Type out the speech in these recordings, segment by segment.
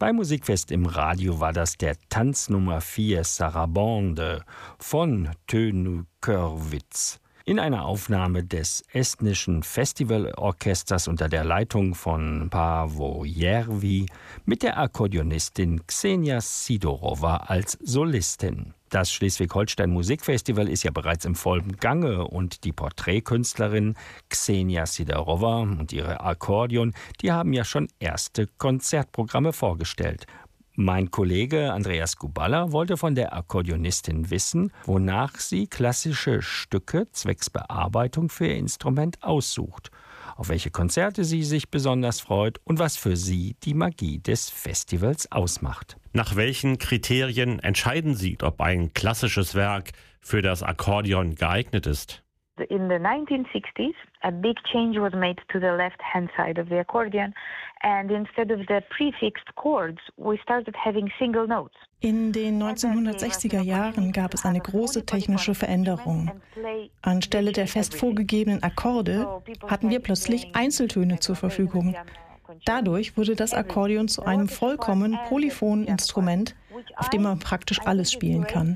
Beim Musikfest im Radio war das der Tanz Nummer 4 Sarabande von Tönu Körwitz. In einer Aufnahme des estnischen Festivalorchesters unter der Leitung von Paavo Järvi mit der Akkordeonistin Xenia Sidorova als Solistin. Das Schleswig-Holstein Musikfestival ist ja bereits im vollen Gange und die Porträtkünstlerin Xenia Sidorova und ihre Akkordeon, die haben ja schon erste Konzertprogramme vorgestellt. Mein Kollege Andreas Kubala wollte von der Akkordeonistin wissen, wonach sie klassische Stücke zwecks Bearbeitung für ihr Instrument aussucht, auf welche Konzerte sie sich besonders freut und was für sie die Magie des Festivals ausmacht. Nach welchen Kriterien entscheiden Sie, ob ein klassisches Werk für das Akkordeon geeignet ist? In the 1960s, a big change was made to the left-hand side of the accordion, and instead of the prefixed chords, we started having single notes. In den 1960er Jahren gab es eine große technische Veränderung. Anstelle der fest vorgegebenen Akkorde hatten wir plötzlich Einzeltöne zur Verfügung. Dadurch wurde das Akkordeon zu einem vollkommen polyphonen Instrument, auf dem man praktisch alles spielen kann.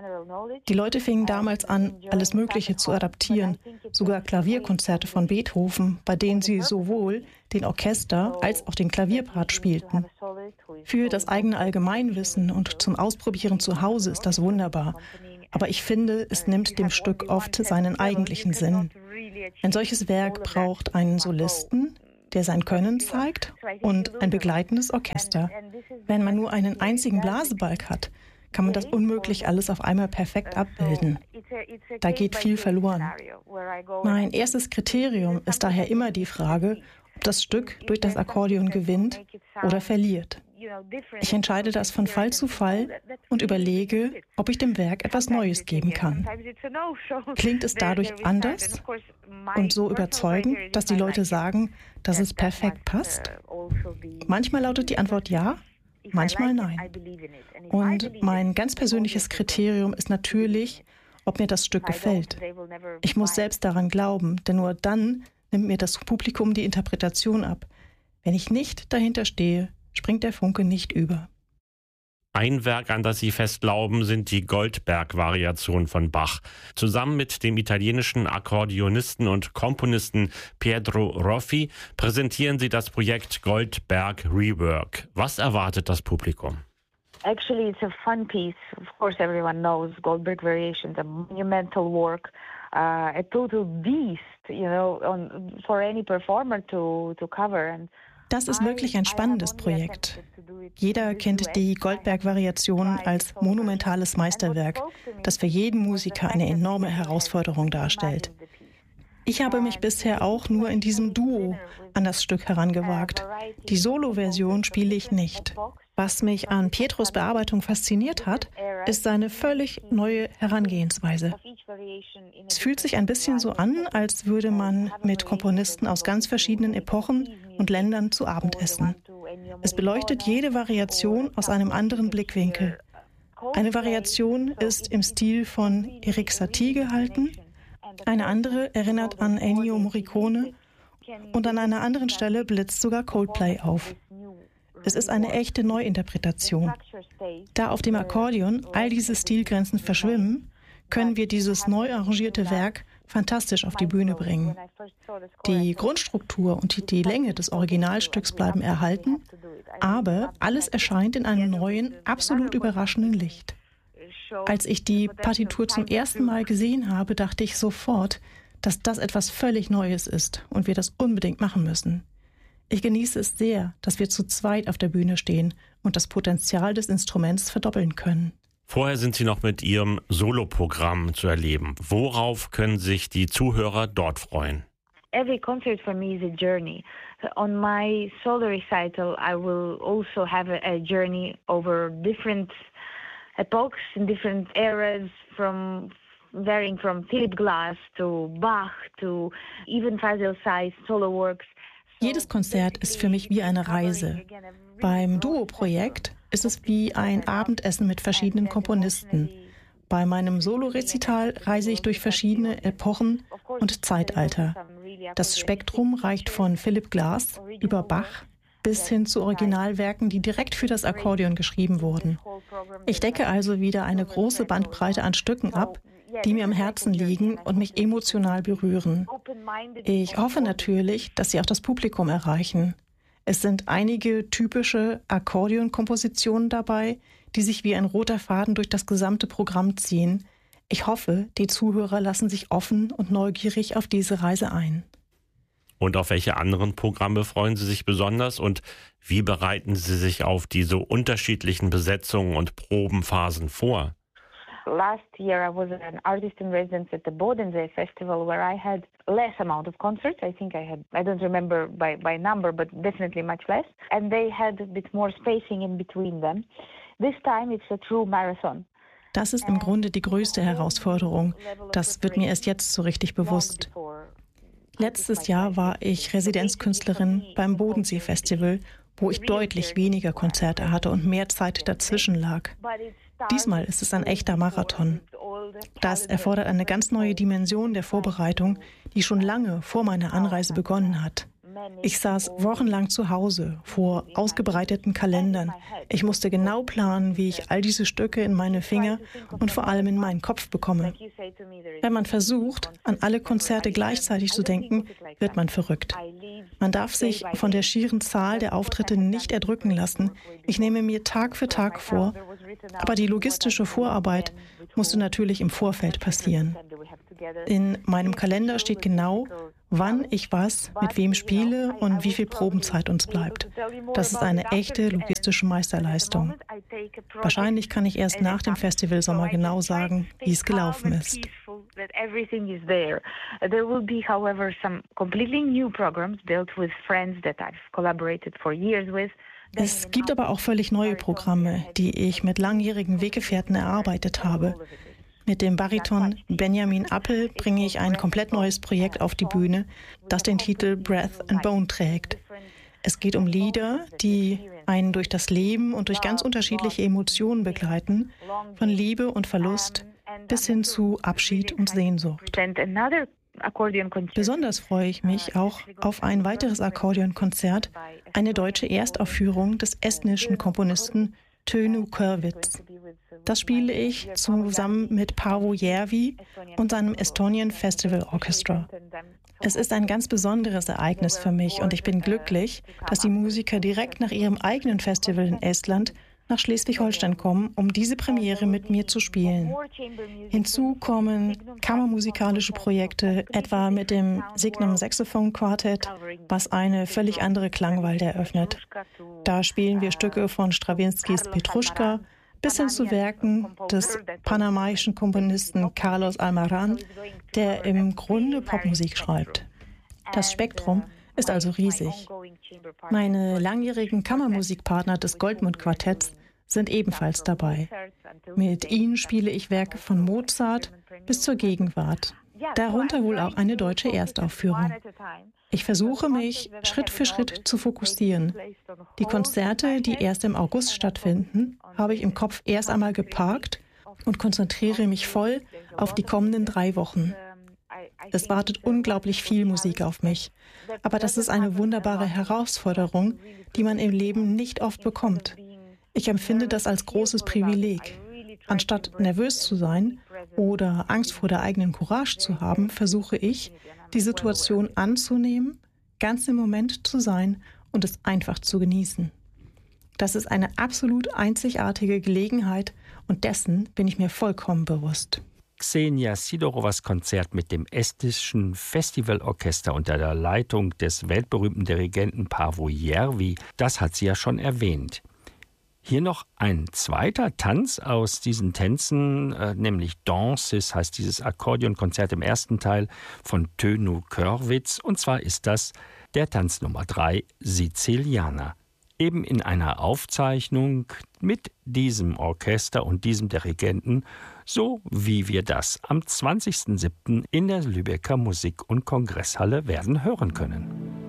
Die Leute fingen damals an, alles Mögliche zu adaptieren, sogar Klavierkonzerte von Beethoven, bei denen sie sowohl den Orchester- als auch den Klavierpart spielten. Für das eigene Allgemeinwissen und zum Ausprobieren zu Hause ist das wunderbar. Aber ich finde, es nimmt dem Stück oft seinen eigentlichen Sinn. Ein solches Werk braucht einen Solisten, der sein Können zeigt, und ein begleitendes Orchester. Wenn man nur einen einzigen Blasebalg hat, kann man das unmöglich alles auf einmal perfekt abbilden. Da geht viel verloren. Mein erstes Kriterium ist daher immer die Frage, ob das Stück durch das Akkordeon gewinnt oder verliert. Ich entscheide das von Fall zu Fall und überlege, ob ich dem Werk etwas Neues geben kann. Klingt es dadurch anders und so überzeugend, dass die Leute sagen, dass es perfekt passt? Manchmal lautet die Antwort ja, manchmal nein. Und mein ganz persönliches Kriterium ist natürlich, ob mir das Stück gefällt. Ich muss selbst daran glauben, denn nur dann nimmt mir das Publikum die Interpretation ab. Wenn ich nicht dahinter stehe, springt der Funke nicht über. Ein Werk, an das Sie fest glauben, sind die Goldberg-Variationen von Bach. Zusammen mit dem italienischen Akkordeonisten und Komponisten Pietro Roffi präsentieren Sie das Projekt Goldberg Rework. Was erwartet das Publikum? Actually, it's a fun piece. Of course, everyone knows Goldberg Variations, a monumental work, a total beast, for any performer to cover. Das ist wirklich ein spannendes Projekt. Jeder kennt die Goldberg-Variationen als monumentales Meisterwerk, das für jeden Musiker eine enorme Herausforderung darstellt. Ich habe mich bisher auch nur in diesem Duo an das Stück herangewagt. Die Solo-Version spiele ich nicht. Was mich an Pietros Bearbeitung fasziniert hat, ist seine völlig neue Herangehensweise. Es fühlt sich ein bisschen so an, als würde man mit Komponisten aus ganz verschiedenen Epochen und Ländern zu Abend essen. Es beleuchtet jede Variation aus einem anderen Blickwinkel. Eine Variation ist im Stil von Erik Satie gehalten, eine andere erinnert an Ennio Morricone und an einer anderen Stelle blitzt sogar Coldplay auf. Es ist eine echte Neuinterpretation. Da auf dem Akkordeon all diese Stilgrenzen verschwimmen, können wir dieses neu arrangierte Werk fantastisch auf die Bühne bringen. Die Grundstruktur und die Länge des Originalstücks bleiben erhalten, aber alles erscheint in einem neuen, absolut überraschenden Licht. Als ich die Partitur zum ersten Mal gesehen habe, dachte ich sofort, dass das etwas völlig Neues ist und wir das unbedingt machen müssen. Ich genieße es sehr, dass wir zu zweit auf der Bühne stehen und das Potenzial des Instruments verdoppeln können. Vorher sind Sie noch mit Ihrem Soloprogramm zu erleben. Worauf können sich die Zuhörer dort freuen? Every concert for me is a journey. On my solo recital, I will also have a journey over different epochs in different eras, varying from Philip Glass to Bach to even Fazil Say's solo works. Jedes Konzert ist für mich wie eine Reise. Beim Duo-Projekt ist es wie ein Abendessen mit verschiedenen Komponisten. Bei meinem Solo-Rezital reise ich durch verschiedene Epochen und Zeitalter. Das Spektrum reicht von Philip Glass über Bach bis hin zu Originalwerken, die direkt für das Akkordeon geschrieben wurden. Ich decke also wieder eine große Bandbreite an Stücken ab, die mir am Herzen liegen und mich emotional berühren. Ich hoffe natürlich, dass sie auch das Publikum erreichen. Es sind einige typische Akkordeonkompositionen dabei, die sich wie ein roter Faden durch das gesamte Programm ziehen. Ich hoffe, die Zuhörer lassen sich offen und neugierig auf diese Reise ein. Und auf welche anderen Programme freuen Sie sich besonders und wie bereiten Sie sich auf diese unterschiedlichen Besetzungen und Probenphasen vor? Last year I was an artist in residence at the Bodensee Festival where I had less amount of concerts. I think I don't remember by number, but definitely much less. And they had a bit more spacing in between them. This time it's a true marathon. Das ist im Grunde die größte Herausforderung. Das wird mir erst jetzt so richtig bewusst. Letztes Jahr war ich Residenzkünstlerin beim Bodensee Festival, wo ich deutlich weniger Konzerte hatte und mehr Zeit dazwischen lag. Diesmal ist es ein echter Marathon. Das erfordert eine ganz neue Dimension der Vorbereitung, die schon lange vor meiner Anreise begonnen hat. Ich saß wochenlang zu Hause vor ausgebreiteten Kalendern. Ich musste genau planen, wie ich all diese Stücke in meine Finger und vor allem in meinen Kopf bekomme. Wenn man versucht, an alle Konzerte gleichzeitig zu denken, wird man verrückt. Man darf sich von der schieren Zahl der Auftritte nicht erdrücken lassen. Ich nehme mir Tag für Tag vor, aber die logistische Vorarbeit musste natürlich im Vorfeld passieren. In meinem Kalender steht genau, wann ich was mit wem spiele und wie viel Probenzeit uns bleibt. Das ist eine echte logistische Meisterleistung. Wahrscheinlich kann ich erst nach dem Festivalsommer genau sagen, wie es gelaufen ist. Es gibt aber auch völlig neue Programme, die ich mit langjährigen Weggefährten erarbeitet habe. Mit dem Bariton Benjamin Appel bringe ich ein komplett neues Projekt auf die Bühne, das den Titel Breath and Bone trägt. Es geht um Lieder, die einen durch das Leben und durch ganz unterschiedliche Emotionen begleiten, von Liebe und Verlust bis hin zu Abschied und Sehnsucht. Besonders freue ich mich auch auf ein weiteres Akkordeonkonzert, eine deutsche Erstaufführung des estnischen Komponisten Tönu Kõrvits. Das spiele ich zusammen mit Paavo Järvi und seinem Estonian Festival Orchestra. Es ist ein ganz besonderes Ereignis für mich und ich bin glücklich, dass die Musiker direkt nach ihrem eigenen Festival in Estland nach Schleswig-Holstein kommen, um diese Premiere mit mir zu spielen. Hinzu kommen kammermusikalische Projekte, etwa mit dem Signum Saxophone Quartet, was eine völlig andere Klangwelt eröffnet. Da spielen wir Stücke von Strawinskys Petruschka bis hin zu Werken des panamaischen Komponisten Carlos Almaran, der im Grunde Popmusik schreibt. Das Spektrum ist also riesig. Meine langjährigen Kammermusikpartner des Goldmund-Quartetts sind ebenfalls dabei. Mit ihnen spiele ich Werke von Mozart bis zur Gegenwart. Darunter wohl auch eine deutsche Erstaufführung. Ich versuche mich Schritt für Schritt zu fokussieren. Die Konzerte, die erst im August stattfinden, habe ich im Kopf erst einmal geparkt und konzentriere mich voll auf die kommenden 3 Wochen. Es wartet unglaublich viel Musik auf mich. Aber das ist eine wunderbare Herausforderung, die man im Leben nicht oft bekommt. Ich empfinde das als großes Privileg. Anstatt nervös zu sein oder Angst vor der eigenen Courage zu haben, versuche ich, die Situation anzunehmen, ganz im Moment zu sein und es einfach zu genießen. Das ist eine absolut einzigartige Gelegenheit und dessen bin ich mir vollkommen bewusst. Ksenia Sidorowas Konzert mit dem estnischen Festivalorchester unter der Leitung des weltberühmten Dirigenten Paavo Järvi, das hat sie ja schon erwähnt. Hier noch ein zweiter Tanz aus diesen Tänzen, nämlich Dances heißt dieses Akkordeonkonzert im ersten Teil von Tönu Kõrvits. Und zwar ist das der Tanz Nummer 3, Siziliana. Eben in einer Aufzeichnung mit diesem Orchester und diesem Dirigenten, so wie wir das am 20.07. in der Lübecker Musik- und Kongresshalle werden hören können.